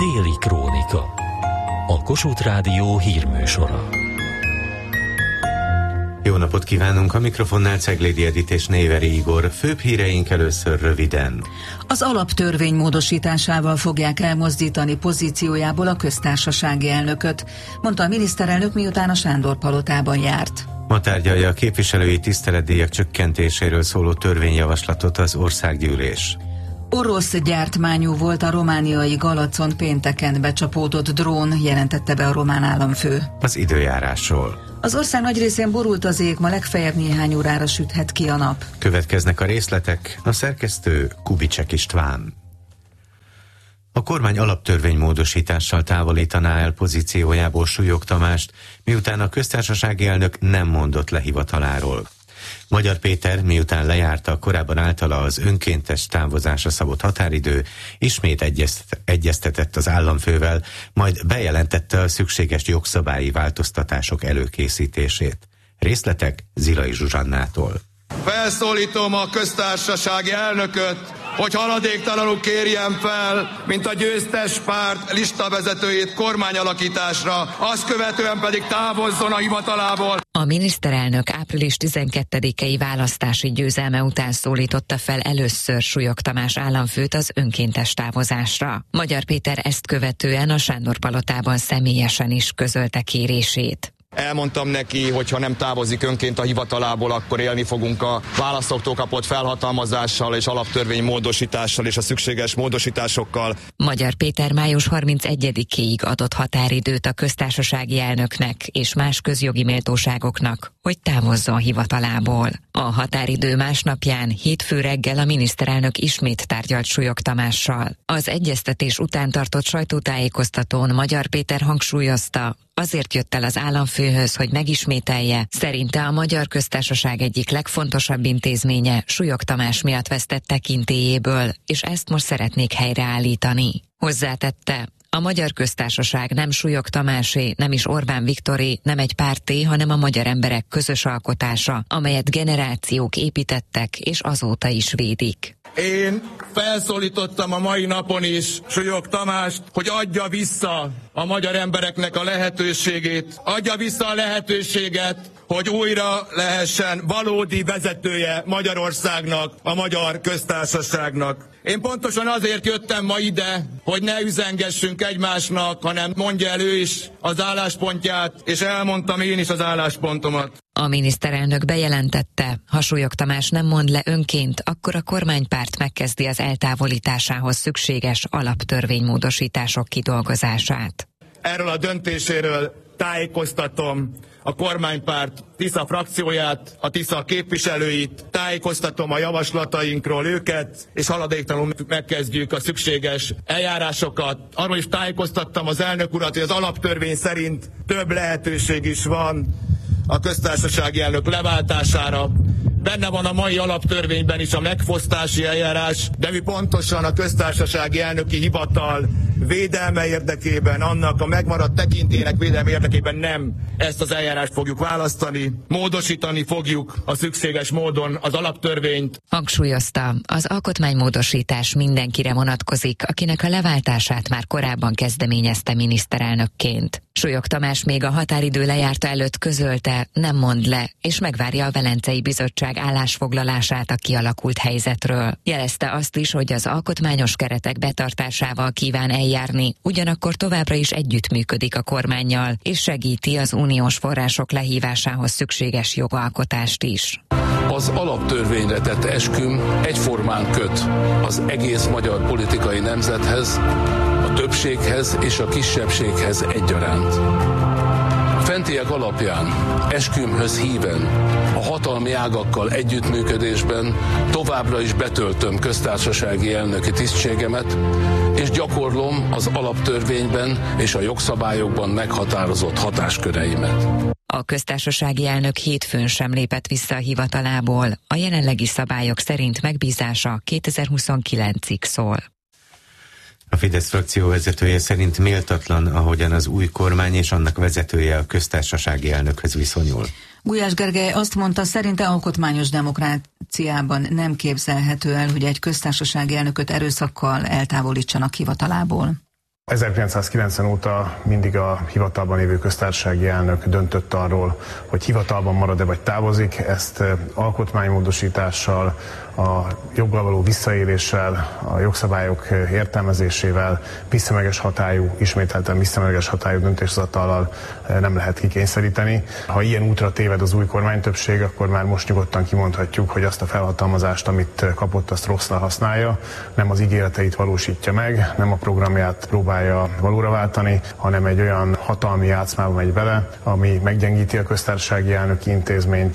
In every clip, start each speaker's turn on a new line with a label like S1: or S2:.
S1: Déli Krónika. A Kossuth Rádió hírműsora.
S2: Jó napot kívánunk, a mikrofonnál Ceglédi Edit és Néveri Igor. Főbb híreink először röviden.
S3: Az alaptörvény módosításával fogják elmozdítani pozíciójából a köztársasági elnököt, mondta a miniszterelnök, miután a Sándor-palotában járt.
S2: Ma tárgyalja a képviselői tiszteletdíjak csökkentéséről szóló törvényjavaslatot az országgyűlés.
S3: Orosz gyártmányú volt a romániai Galacon pénteken becsapódott drón, jelentette be a román államfő.
S2: Az időjárásról.
S3: Az ország nagy részén borult az ég, ma legfeljebb néhány órára süthet ki a nap.
S2: Következnek a részletek, a szerkesztő Kubicek István. A kormány alaptörvény módosítással távolítaná el pozíciójából Súlyog Tamást, miután a köztársasági elnök nem mondott le hivataláról. Magyar Péter, miután lejárta a korábban általa az önkéntes távozásra szabott határidő, ismét egyeztetett az államfővel, majd bejelentette a szükséges jogszabályi változtatások előkészítését. Részletek Zilai Zsuzsannától.
S4: Felszólítom a köztársasági elnököt, hogy haladéktalanul kérjen fel, mint a győztes párt listavezetőjét kormányalakításra, azt követően pedig távozzon a hivatalából.
S5: A miniszterelnök április 12-i választási győzelme után szólította fel először Súlyog Tamás államfőt az önkéntes távozásra. Magyar Péter ezt követően a Sándor-palotában személyesen is közölte kérését.
S4: Elmondtam neki, hogy ha nem távozik önként a hivatalából, akkor élni fogunk a választóktól kapott felhatalmazással és alaptörvény módosítással és a szükséges módosításokkal.
S5: Magyar Péter május 31-ig adott határidőt a köztársasági elnöknek és más közjogi méltóságoknak, hogy távozzon hivatalából. A határidő másnapján, hétfő reggel a miniszterelnök ismét tárgyalt Súlyog Tamással. Az egyeztetés után tartott sajtótájékoztatón Magyar Péter hangsúlyozta, azért jött el az államfőhöz, hogy megismételje, szerinte a Magyar Köztársaság egyik legfontosabb intézménye Súlyog Tamás miatt vesztett tekintélyéből, és ezt most szeretnék helyreállítani. Hozzátette, a Magyar Köztársaság nem Súlyog Tamásé, nem is Orbán Viktoré, nem egy párté, hanem a magyar emberek közös alkotása, amelyet generációk építettek, és azóta is védik.
S4: Én felszólítottam a mai napon is Súlyog Tamást, hogy adja vissza a magyar embereknek a lehetőségét, adja vissza a lehetőséget, hogy újra lehessen valódi vezetője Magyarországnak, a Magyar Köztársaságnak. Én pontosan azért jöttem ma ide, hogy ne üzengessünk egymásnak, hanem mondja el ő is az álláspontját, és elmondtam én is az álláspontomat.
S5: A miniszterelnök bejelentette, ha Súlyog Tamás nem mond le önként, akkor a kormánypárt megkezdi az eltávolításához szükséges alaptörvénymódosítások kidolgozását.
S4: Erről a döntéséről tájékoztatom a kormánypárt Tisza frakcióját, a Tisza képviselőit, tájékoztatom a javaslatainkról őket, és haladéktalanul megkezdjük a szükséges eljárásokat. Arról is tájékoztattam az elnök urat, hogy az alaptörvény szerint több lehetőség is van a köztársasági elnök leváltására. Benne van a mai alaptörvényben is a megfosztási eljárás, de mi pontosan a köztársasági elnöki hivatal védelme érdekében, annak a megmaradt tekintélynek védelme érdekében nem ezt az eljárást fogjuk választani, módosítani fogjuk a szükséges módon az alaptörvényt.
S5: Hangsúlyozta, az alkotmánymódosítás mindenkire vonatkozik, akinek a leváltását már korábban kezdeményezte miniszterelnökként. Súlyog Tamás még a határidő lejárta előtt közölte, nem mond le, és megvárja a Velencei Bizottság állásfoglalását a kialakult helyzetről. Jelezte azt is, hogy az alkotmányos keretek betartásával kíván eljárni, ugyanakkor továbbra is együttműködik a kormánnyal, és segíti az uniós források lehívásához szükséges jogalkotást is.
S6: Az alaptörvényre tett esküm egyformán köt az egész magyar politikai nemzethez, a többséghez és a kisebbséghez egyaránt. Fentiek alapján eskümhöz híven, a hatalmi ágakkal együttműködésben továbbra is betöltöm köztársasági elnöki tisztségemet, és gyakorlom az alaptörvényben és a jogszabályokban meghatározott hatásköreimet.
S5: A köztársasági elnök hétfőn sem lépett vissza a hivatalából, a jelenlegi szabályok szerint megbízása 2029-ig szól.
S2: A Fidesz frakció vezetője szerint méltatlan, ahogyan az új kormány és annak vezetője a köztársasági elnökhöz viszonyul.
S3: Gulyás Gergely azt mondta, szerinte alkotmányos demokráciában nem képzelhető el, hogy egy köztársasági elnököt erőszakkal eltávolítsanak hivatalából.
S7: 1990 óta mindig a hivatalban lévő köztársasági elnök döntött arról, hogy hivatalban marad-e vagy távozik. Ezt alkotmánymódosítással, a joggal való visszaéléssel, a jogszabályok értelmezésével, ismételten visszameges hatályú döntéshozatallal nem lehet kikényszeríteni. Ha ilyen útra téved az új kormánytöbbség, akkor már most nyugodtan kimondhatjuk, hogy azt a felhatalmazást, amit kapott, azt rosszra használja, nem az ígéreteit valósítja meg, nem a programját próbálja valóra váltani, hanem egy olyan hatalmi játszmába megy bele, ami meggyengíti a köztársasági elnöki intézményt.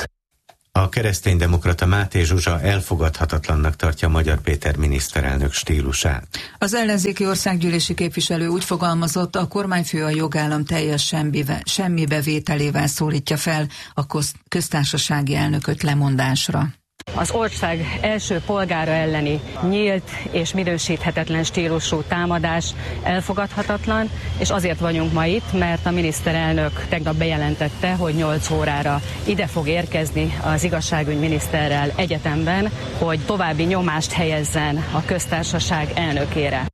S2: A kereszténydemokrata Máté Zsuzsa elfogadhatatlannak tartja Magyar Péter miniszterelnök stílusát.
S3: Az ellenzéki országgyűlési képviselő úgy fogalmazott, a kormányfő a jogállam teljes semmibevételével szólítja fel a köztársasági elnököt lemondásra.
S8: Az ország első polgára elleni nyílt és minősíthetetlen stílusú támadás elfogadhatatlan, és azért vagyunk ma itt, mert a miniszterelnök tegnap bejelentette, hogy 8 órára ide fog érkezni az igazságügyminiszterrel egyetemben, hogy további nyomást helyezzen a köztársaság elnökére.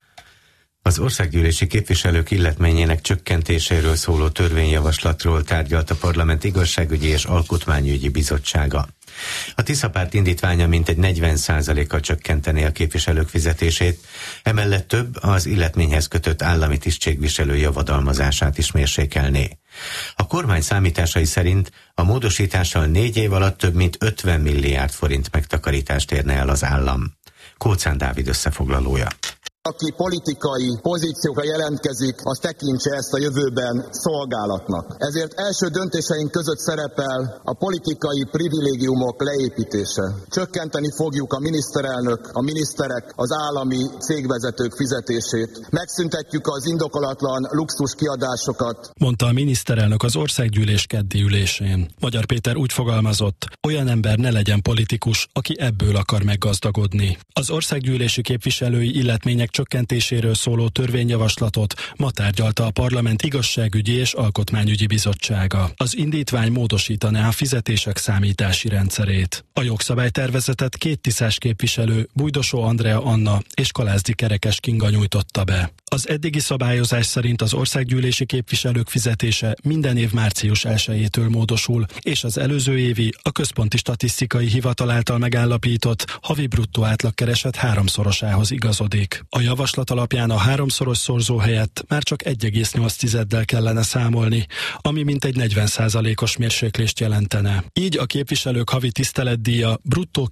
S2: Az országgyűlési képviselők illetményének csökkentéséről szóló törvényjavaslatról tárgyalt a Parlament Igazságügyi és Alkotmányügyi Bizottsága. A Tisza párt indítványa mintegy 40%-kal csökkentené a képviselők fizetését, emellett több az illetményhez kötött állami tisztségviselő javadalmazását is mérsékelné. A kormány számításai szerint a módosítással 4 év alatt több mint 50 milliárd forint megtakarítást érne el az állam. Kóczán Dávid összefoglalója.
S4: Aki politikai pozíciókra jelentkezik, az tekintse ezt a jövőben szolgálatnak. Ezért első döntéseink között szerepel a politikai privilégiumok leépítése. Csökkenteni fogjuk a miniszterelnök, a miniszterek, az állami cégvezetők fizetését. Megszüntetjük az indokolatlan luxus kiadásokat,
S9: mondta a miniszterelnök az országgyűlés keddi ülésén. Magyar Péter úgy fogalmazott, olyan ember ne legyen politikus, aki ebből akar meggazdagodni. Az országgyűlési képviselői illetmények csökkentéséről szóló törvényjavaslatot ma tárgyalta a Parlament Igazságügyi és Alkotmányügyi Bizottsága. Az indítvány módosítaná a fizetések számítási rendszerét. A jogszabálytervezetet 2 tiszás képviselő, Bújdosó Andrea Anna és Kalázdi Kerekes Kinga nyújtotta be. Az eddigi szabályozás szerint az országgyűlési képviselők fizetése minden év március 1-től módosul, és az előző évi, a Központi Statisztikai Hivatal által megállapított havi bruttó átlagkereset 3-szorosához igazodik. A javaslat alapján a 3-szoros szorzó helyett már csak 1,8-del kellene számolni, ami mintegy 40%-os mérséklést jelentene. Így a képviselők havi tiszteletdíja bruttó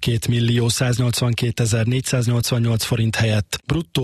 S9: 2.182.488 forint helyett bruttó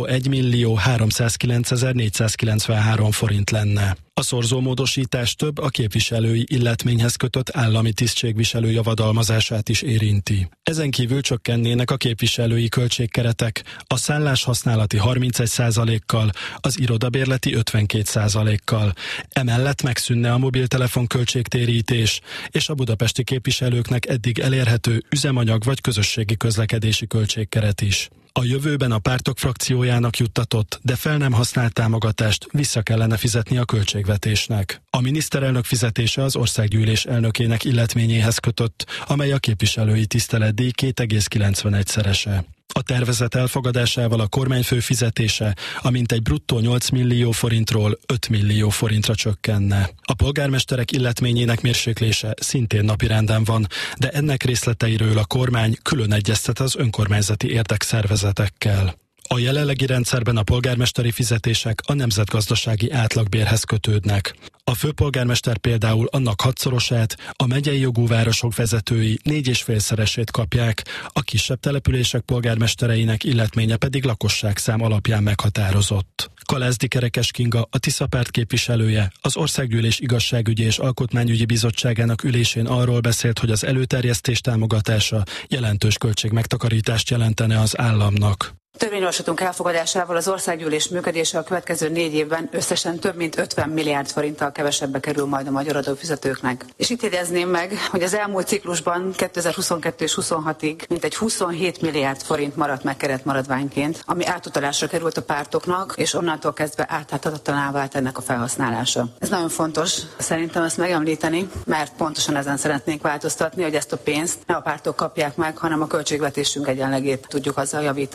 S9: 1.309.493 forint lenne. A szorzómódosítás több a képviselői illetményhez kötött állami tisztségviselő javadalmazását is érinti. Ezen kívül csökkennének a képviselői költségkeretek, a szálláshasználati 31%-kal, az irodabérleti 52%-kal. Emellett megszűnne a mobiltelefon költségtérítés, és a budapesti képviselőknek eddig elérhető üzemanyag vagy közösségi közlekedési költségkeret is. A jövőben a pártok frakciójának juttatott, de fel nem használt támogatást vissza kellene fizetni a költségvetésnek. A miniszterelnök fizetése az országgyűlés elnökének illetményéhez kötött, amely a képviselői tiszteletdíj 2,91-szerese. A tervezet elfogadásával a kormányfő fizetése a mintegy bruttó 8 millió forintról 5 millió forintra csökkenne. A polgármesterek illetményének mérséklése szintén napirenden van, de ennek részleteiről a kormány külön egyeztet az önkormányzati érdekszervezetekkel. A jelenlegi rendszerben a polgármesteri fizetések a nemzetgazdasági átlagbérhez kötődnek. A főpolgármester például annak 6-szorosát, a megyei jogú városok vezetői 4,5-szeresét kapják, a kisebb települések polgármestereinek illetménye pedig lakosságszám alapján meghatározott. Kalázdi Kerekes Kinga, a Tisza párt képviselője, az Országgyűlés Igazságügyi és Alkotmányügyi Bizottságának ülésén arról beszélt, hogy az előterjesztés támogatása jelentős költségmegtakarítást jelentene az államnak.
S10: Törvényjavaslatunk elfogadásával az országgyűlés működése a következő 4 évben összesen több mint 50 milliárd forinttal kevesebbe kerül majd a magyar adófizetőknek. És itt jegyezném meg, hogy az elmúlt ciklusban 2022 és 26-ig mintegy 27 milliárd forint maradt meg keretmaradványként, ami átutalásra került a pártoknak, és onnantól kezdve átláthatatlaná vált ennek a felhasználása. Ez nagyon fontos szerintem ezt megemlíteni, mert pontosan ezen szeretnénk változtatni, hogy ezt a pénzt ne a pártok kapják meg, hanem a költségvetésünk egyenlegét tudjuk azzal javítani.
S9: A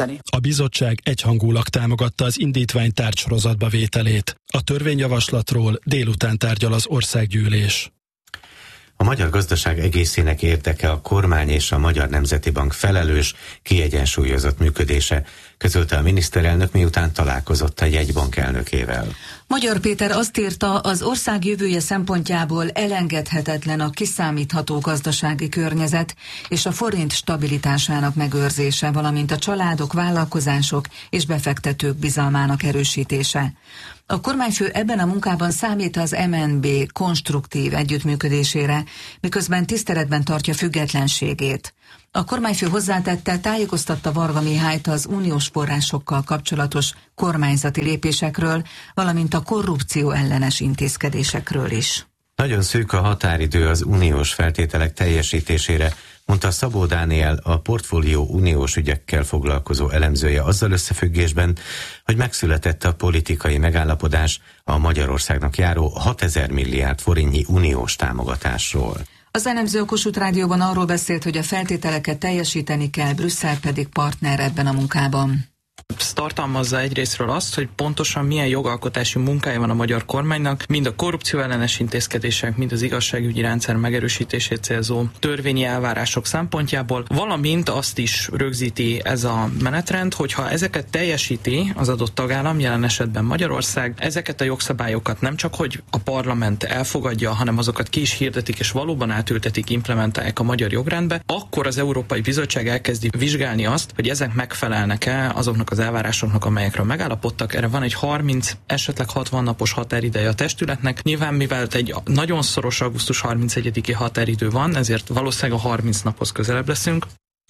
S9: bizottság egyhangulag támogatta az indítvány tárgysorozatba vételét. A törvényjavaslatról délután tárgyal az országgyűlés.
S2: A magyar gazdaság egészének érdeke a kormány és a Magyar Nemzeti Bank felelős, kiegyensúlyozott működése, közölte a miniszterelnök, miután találkozott a jegybank elnökével.
S3: Magyar Péter azt írta, az ország jövője szempontjából elengedhetetlen a kiszámítható gazdasági környezet és a forint stabilitásának megőrzése, valamint a családok, vállalkozások és befektetők bizalmának erősítése. A kormányfő ebben a munkában számít az MNB konstruktív együttműködésére, miközben tiszteletben tartja függetlenségét. A kormányfő hozzátette, tájékoztatta Varga Mihályt az uniós forrásokkal kapcsolatos kormányzati lépésekről, valamint a korrupció ellenes intézkedésekről is.
S2: Nagyon szűk a határidő az uniós feltételek teljesítésére, mondta Szabó Dániel, a Portfólió uniós ügyekkel foglalkozó elemzője azzal összefüggésben, hogy megszületett a politikai megállapodás a Magyarországnak járó 6000 milliárd forintnyi uniós támogatásról.
S3: Az elemző a Kossuth Rádióban arról beszélt, hogy a feltételeket teljesíteni kell, Brüsszel pedig partner ebben a munkában.
S11: Tartalmazza egyrészről azt, hogy pontosan milyen jogalkotási munkája van a magyar kormánynak, mind a korrupció ellenes intézkedések, mind az igazságügyi rendszer megerősítését célzó törvényi elvárások szempontjából, valamint azt is rögzíti ez a menetrend, hogyha ezeket teljesíti az adott tagállam, jelen esetben Magyarország, ezeket a jogszabályokat nem csak, hogy a parlament elfogadja, hanem azokat ki is hirdetik és valóban átültetik, implementálják a magyar jogrendbe, akkor az Európai Bizottság elkezdi vizsgálni azt, hogy ezek megfelelnek-e azoknak az elvárásoknak, amelyekről megállapodtak. Erre van egy 30, esetleg 60 napos határideje a testületnek. Nyilván, mivel egy nagyon szoros augusztus 31-i határidő van, ezért valószínűleg a 30 naphoz közelebb leszünk.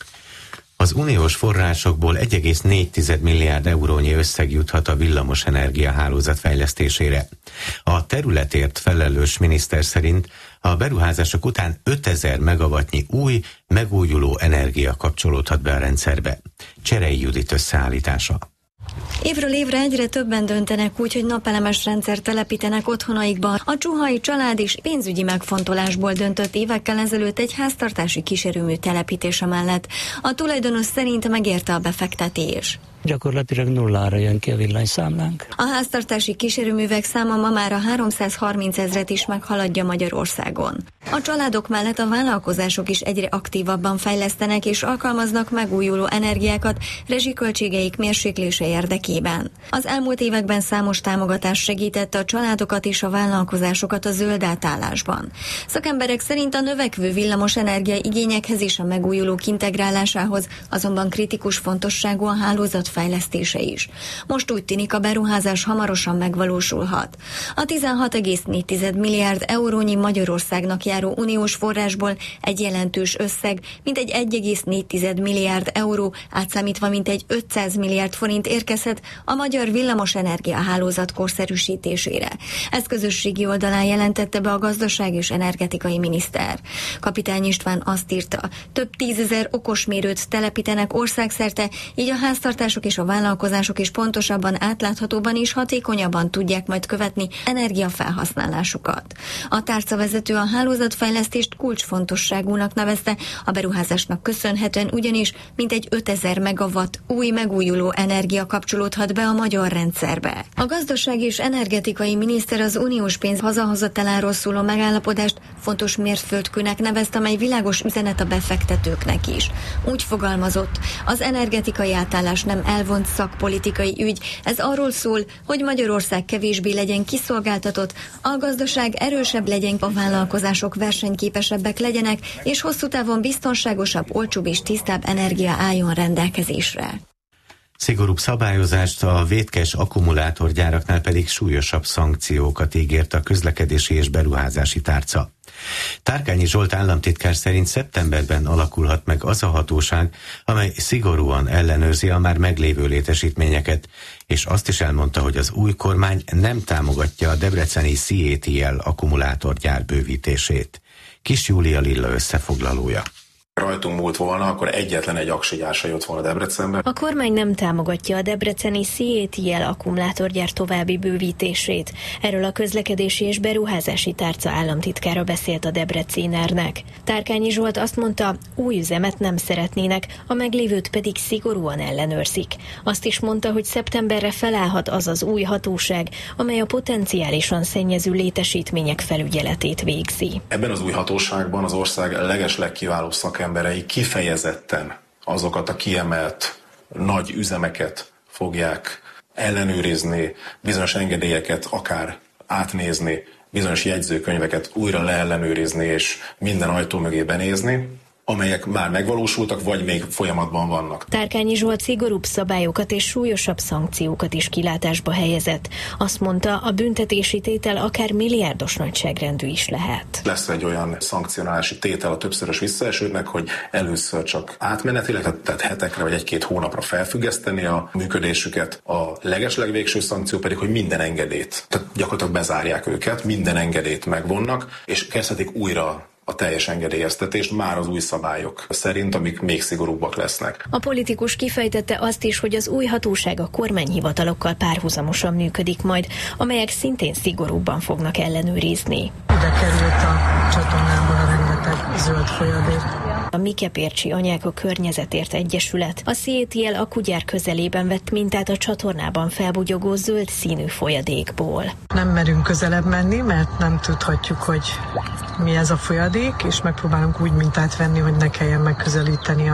S2: Az uniós forrásokból 1,4 milliárd eurónyi összeg juthat a villamosenergia hálózat fejlesztésére. A területért felelős miniszter szerint a beruházások után 5000 megawattnyi új, megújuló energia kapcsolódhat be a rendszerbe. Cserei Judit összeállítása.
S12: Évről évre egyre többen döntenek úgy, hogy napelemes rendszer telepítenek otthonaikba. A Csuhai család is pénzügyi megfontolásból döntött évekkel ezelőtt egy háztartási kísérőmű telepítése mellett. A tulajdonos szerint megérte a befektetés.
S13: Gyakorlatilag nullára jön ki a villanyszámlánk.
S12: A háztartási kísérőművek száma ma már a 330 000-et is meghaladja Magyarországon. A családok mellett a vállalkozások is egyre aktívabban fejlesztenek és alkalmaznak megújuló energiákat rezsiköltségeik mérséklése érdekében. Az elmúlt években számos támogatás segítette a családokat és a vállalkozásokat a zöld átállásban. Szakemberek szerint a növekvő villamos energia igényekhez és a megújulók integrálásához azonban kritikus fontosságú a hálózat fejlesztése is. Most úgy tűnik, a beruházás hamarosan megvalósulhat. A 16,4 milliárd eurónyi Magyarországnak járó uniós forrásból egy jelentős összeg, mintegy 1,4 milliárd euró, átszámítva mintegy 500 milliárd forint érkezhet a magyar villamosenergia hálózat korszerűsítésére. Ezt közösségi oldalán jelentette be a gazdaság és energetikai miniszter. Kapitány István azt írta, több 10 000 okosmérőt telepítenek országszerte, így a háztartások és a vállalkozások is pontosabban, átláthatóban és hatékonyabban tudják majd követni energiafelhasználásukat. A tárcavezető a hálózatfejlesztést kulcsfontosságúnak nevezte, a beruházásnak köszönhetően ugyanis mintegy 5000 megawatt új megújuló energia kapcsolódhat be a magyar rendszerbe. A gazdasági és energetikai miniszter az uniós pénz hazahozataláról szóló megállapodást fontos mérföldkőnek nevezte, amely világos üzenet a befektetőknek is. Úgy fogalmazott, az energetikai átállás nem elvont szakpolitikai ügy, ez arról szól, hogy Magyarország kevésbé legyen kiszolgáltatott, a gazdaság erősebb legyen, a vállalkozások versenyképesebbek legyenek, és hosszú távon biztonságosabb, olcsóbb és tisztább energia álljon rendelkezésre.
S2: Szigorúbb szabályozást, a vétkes akkumulátorgyáraknál pedig súlyosabb szankciókat ígért a közlekedési és beruházási tárca. Tárkányi Zsolt államtitkár szerint szeptemberben alakulhat meg az a hatóság, amely szigorúan ellenőrzi a már meglévő létesítményeket, és azt is elmondta, hogy az új kormány nem támogatja a debreceni CATL akkumulátorgyár bővítését. Kis Júlia Lilla összefoglalója.
S14: rajtunk múlt volna, akkor egyetlen egy aksigyár se jött volna Debrecenbe.
S15: A kormány nem támogatja a debreceni CATL akkumulátorgyár további bővítését. Erről a közlekedési és beruházási tárca államtitkára beszélt a Debrecenernek. Tárkányi Zsolt azt mondta, új üzemet nem szeretnének, a meglévőt pedig szigorúan ellenőrzik. Azt is mondta, hogy szeptemberre felállhat az az új hatóság, amely a potenciálisan szennyező létesítmények felügyeletét végzi.
S14: Ebben az új hatóságban az ország legeslegkiválóbb szakemberei kifejezetten azokat a kiemelt nagy üzemeket fogják ellenőrizni, bizonyos engedélyeket akár átnézni, bizonyos jegyzőkönyveket újra leellenőrizni és minden ajtó mögé benézni, amelyek már megvalósultak, vagy még folyamatban vannak.
S15: Tárkányi Zsolt szigorúbb szabályokat és súlyosabb szankciókat is kilátásba helyezett. Azt mondta, a büntetési tétel akár milliárdos nagyságrendű is lehet.
S14: Lesz egy olyan szankcionálási tétel a többszörös visszaesőknek, hogy először csak átmenetileg, tehát hetekre vagy egy-két hónapra felfüggeszteni a működésüket. A legeslegvégső szankció pedig, hogy minden engedélyt, tehát gyakorlatilag bezárják őket, minden engedélyt megvonnak, és kezdhetik újra a teljes engedélyeztetést már az új szabályok szerint, amik még szigorúbbak lesznek.
S15: A politikus kifejtette azt is, hogy az új hatóság a kormányhivatalokkal párhuzamosan működik majd, amelyek szintén szigorúbban fognak ellenőrizni.
S16: Ide került a csatornából a rengeteg zöld folyadék.
S15: A Mikepércsi Anyák a Környezetért Egyesület a CATL akkugyár közelében vett mintát a csatornában felbugyogó zöld színű folyadékból.
S16: Nem merünk közelebb menni, mert nem tudhatjuk, hogy mi ez a folyadék, és megpróbálunk úgy mintát venni, hogy ne kelljen megközelíteni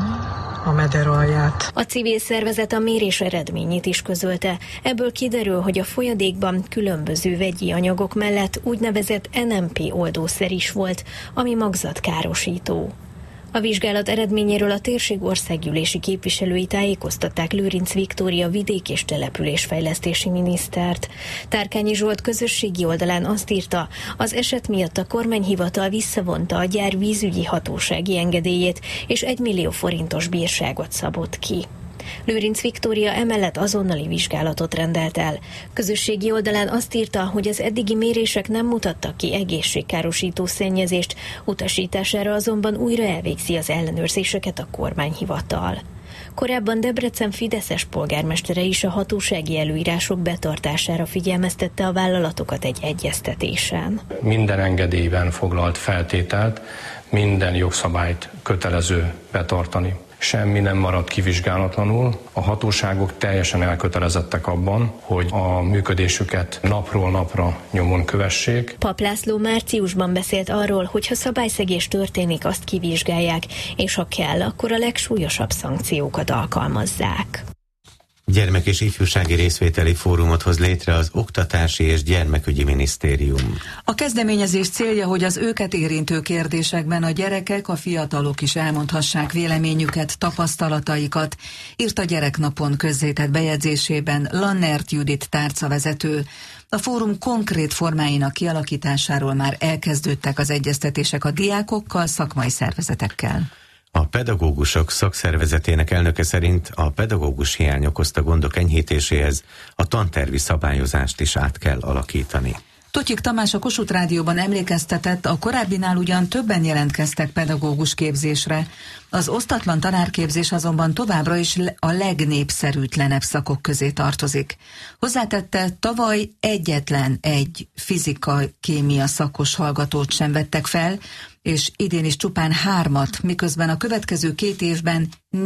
S16: a meder alját.
S15: A civil szervezet a mérés eredményét is közölte. Ebből kiderül, hogy a folyadékban különböző vegyi anyagok mellett úgynevezett NMP oldószer is volt, ami magzatkárosító. A vizsgálat eredményéről a térség országgyűlési képviselői tájékoztatták Lőrinc Viktória vidék- és településfejlesztési minisztert. Tárkányi Zsolt közösségi oldalán azt írta, az eset miatt a kormányhivatal visszavonta a gyár vízügyi hatósági engedélyét, és 1 millió forintos bírságot szabott ki. Lőrinc Viktória emellett azonnali vizsgálatot rendelt el. Közösségi oldalán azt írta, hogy az eddigi mérések nem mutattak ki egészségkárosító szennyezést, utasítására azonban újra elvégzi az ellenőrzéseket a kormányhivatal. Korábban Debrecen fideszes polgármestere is a hatósági előírások betartására figyelmeztette a vállalatokat egy egyeztetésen.
S17: Minden engedélyben foglalt feltételt, minden jogszabályt kötelező betartani. Semmi nem maradt kivizsgálatlanul. A hatóságok teljesen elkötelezettek abban, hogy a működésüket napról napra nyomon kövessék.
S15: Papp László márciusban beszélt arról, hogy ha szabályszegés történik, azt kivizsgálják, és ha kell, akkor a legsúlyosabb szankciókat alkalmazzák.
S2: Gyermek- és ifjúsági részvételi fórumot hoz létre az Oktatási és Gyermekügyi Minisztérium.
S3: A kezdeményezés célja, hogy az őket érintő kérdésekben a gyerekek, a fiatalok is elmondhassák véleményüket, tapasztalataikat, írt a Gyereknapon közzétett bejegyzésében Lannert Judit tárcavezető. A fórum konkrét formáinak kialakításáról már elkezdődtek az egyeztetések a diákokkal, szakmai szervezetekkel.
S2: A pedagógusok szakszervezetének elnöke szerint a pedagógus hiány okozta gondok enyhítéséhez a tantervi szabályozást is át kell alakítani.
S3: Totyik Tamás a Kossuth Rádióban emlékeztetett, a korábbinál ugyan többen jelentkeztek pedagógus képzésre. Az osztatlan tanárképzés azonban továbbra is a legnépszerűtlenebb szakok közé tartozik. Hozzátette, tavaly egyetlen egy fizika-kémia szakos hallgatót sem vettek fel, és idén is csupán 3, miközben a következő 2 évben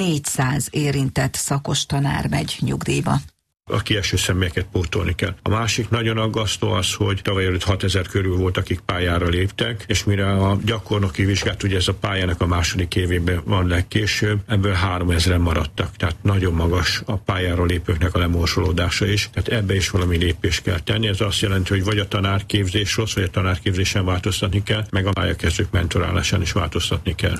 S3: 400 érintett szakos tanár megy nyugdíjba.
S18: A kieső személyeket pótolni kell. A másik nagyon aggasztó az, hogy tavaly előtt 6000 körül volt, akik pályára léptek, és mire a gyakornoki vizsgát, ugye ez a pályának a második évében van legkésőbb, ebből 3000-en maradtak. Tehát nagyon magas a pályára lépőknek a lemorsolódása is. Tehát ebbe is valami lépést kell tenni. Ez azt jelenti, hogy vagy a tanárképzés rossz, vagy a tanárképzésen változtatni kell, meg a pályakezdők mentorálásán is változtatni kell.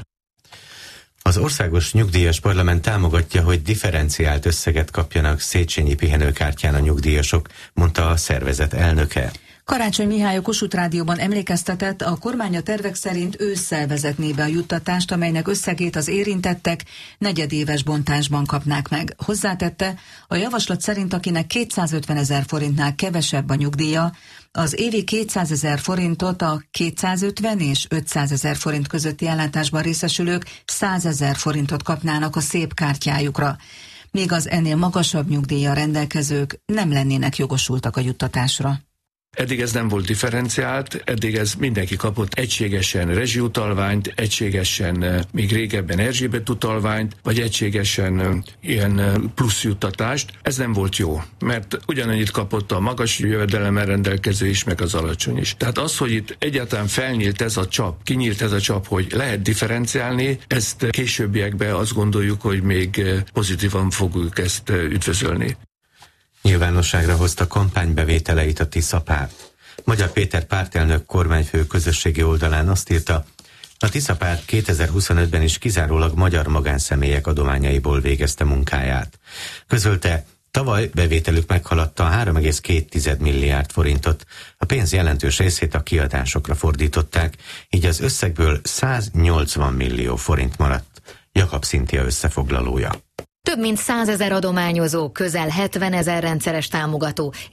S2: Az Országos Nyugdíjas Parlament támogatja, hogy differenciált összeget kapjanak Széchenyi pihenőkártyán a nyugdíjasok, mondta a szervezet elnöke.
S3: Karácsony Mihály a Kossuth Rádióban emlékeztetett, a kormány a tervek szerint ősszel vezetné be a juttatást, amelynek összegét az érintettek negyedéves bontásban kapnák meg. Hozzátette, a javaslat szerint akinek 250 000 forintnál kevesebb a nyugdíja, az évi 200 000 forintot a 250 és 500 000 forint közötti ellátásban részesülők 100 000 forintot kapnának a szép kártyájukra, míg az ennél magasabb nyugdíjjal rendelkezők nem lennének jogosultak a juttatásra.
S6: Eddig ez nem volt differenciált, eddig ez mindenki kapott egységesen rezsiutalványt, egységesen még régebben Erzsébet utalványt, vagy egységesen ilyen plusz juttatást. Ez nem volt jó, mert ugyanannyit kapott a magas jövedelemmel rendelkező is, meg az alacsony is. Tehát az, hogy itt egyáltalán felnyílt ez a csap, kinyílt ez a csap, hogy lehet differenciálni, ezt későbbiekben azt gondoljuk, hogy még pozitívan fogjuk ezt üdvözölni.
S2: Nyilvánosságra hozta kampánybevételeit a Tisza párt. Magyar Péter pártelnök kormányfő közösségi oldalán azt írta, a Tisza párt 2025-ben is kizárólag magyar magánszemélyek adományaiból végezte munkáját. Közölte, tavaly bevételük meghaladta 3,2 milliárd forintot, a pénz jelentős részét a kiadásokra fordították, így az összegből 180 millió forint maradt. Jakab Szinthia összefoglalója.
S19: Több mint 100 000 adományozó, közel 70 000 rendszeres támogató,